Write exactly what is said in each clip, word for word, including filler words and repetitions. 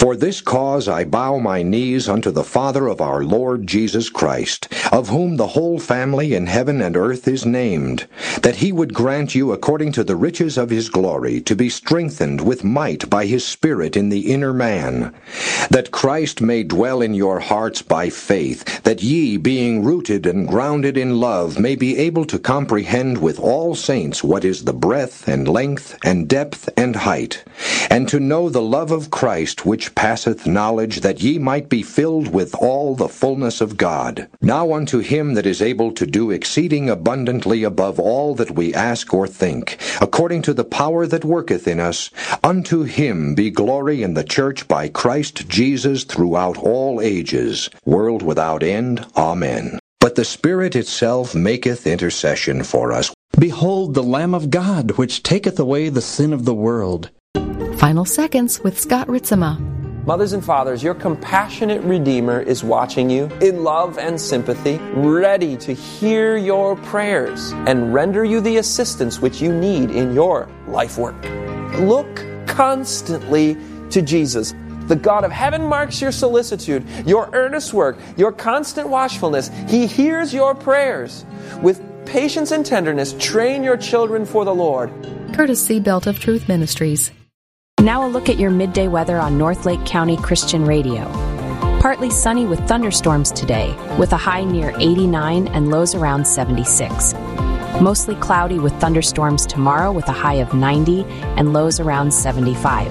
For this cause I bow my knees unto the Father of our Lord Jesus Christ, of whom the whole family in heaven and earth is named, that he would grant you according to the riches of his glory to be strengthened with might by his Spirit in the inner man, that Christ may dwell in your hearts by faith, that ye, being rooted and grounded in love, may be able to comprehend with all saints what is the breadth and length and depth and height, and to know the love of Christ which passeth knowledge, that ye might be filled with all the fullness of God. Now unto him that is able to do exceeding abundantly above all that we ask or think, according to the power that worketh in us, unto him be glory in the church by Christ Jesus throughout all ages, world without end. Amen. But the Spirit itself maketh intercession for us. Behold the Lamb of God, which taketh away the sin of the world. Final Seconds with Scott Ritzema. Mothers and fathers, your compassionate Redeemer is watching you in love and sympathy, ready to hear your prayers and render you the assistance which you need in your life work. Look constantly to Jesus. The God of heaven marks your solicitude, your earnest work, your constant watchfulness. He hears your prayers. With patience and tenderness, train your children for the Lord. Courtesy Belt of Truth Ministries. Now a look at your midday weather on North Lake County Christian Radio. Partly sunny with thunderstorms today, with a high near eighty-nine and lows around seventy-six. Mostly cloudy with thunderstorms tomorrow with a high of ninety and lows around seventy-five.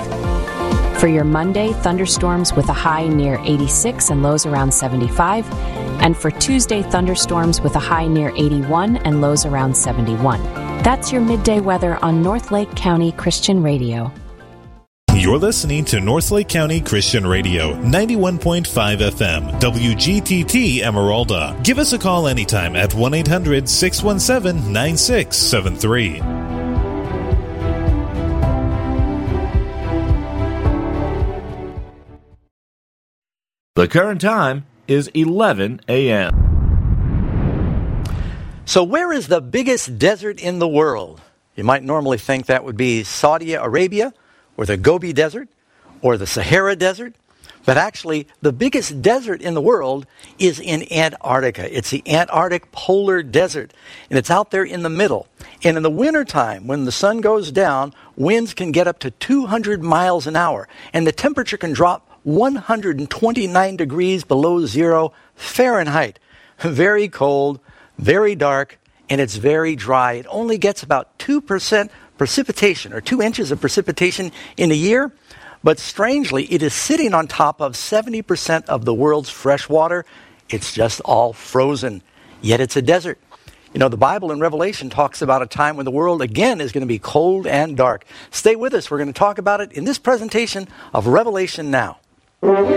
For your Monday, thunderstorms with a high near eighty-six and lows around seventy-five. And for Tuesday, thunderstorms with a high near eighty-one and lows around seventy-one. That's your midday weather on North Lake County Christian Radio. You're listening to North Lake County Christian Radio, ninety-one point five F M, W G T T Emeralda. Give us a call anytime at one eight hundred six one seven nine six seven three. The current time is eleven a.m. So where is the biggest desert in the world? You might normally think that would be Saudi Arabia, or the Gobi Desert, or the Sahara Desert. But actually, the biggest desert in the world is in Antarctica. It's the Antarctic Polar Desert, and it's out there in the middle. And in the wintertime, when the sun goes down, winds can get up to two hundred miles an hour, and the temperature can drop one hundred twenty-nine degrees below zero Fahrenheit. Very cold, very dark, and it's very dry. It only gets about two percent precipitation, or two inches of precipitation in a year. But strangely, it is sitting on top of seventy percent of the world's fresh water. It's just all frozen. Yet it's a desert. You know, the Bible in Revelation talks about a time when the world again is going to be cold and dark. Stay with us. We're going to talk about it in this presentation of Revelation Now.